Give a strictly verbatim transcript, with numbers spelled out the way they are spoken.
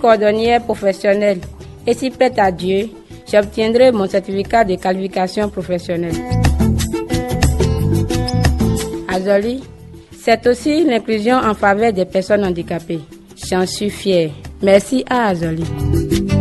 cordonnière professionnelle et si plaît à Dieu, j'obtiendrai mon certificat de qualification professionnelle. Azoli, c'est aussi l'inclusion en faveur des personnes handicapées. J'en suis fière. Merci à Azoli.